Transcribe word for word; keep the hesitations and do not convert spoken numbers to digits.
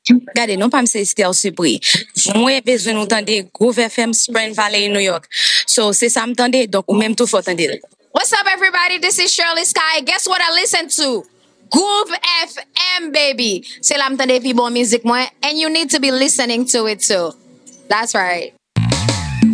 Gade, non pa mse Estelle Supri. Mwen bezwen nou tande Groove F M Spring Valley, New York. So, se sa m'tande, donc ou même tout faut tande. What's up, everybody? This is Shirley Sky. Guess what I listen to? Groove F M, baby. C'est la m'tande pi bon musique moi, and you need to be listening to it too. That's right.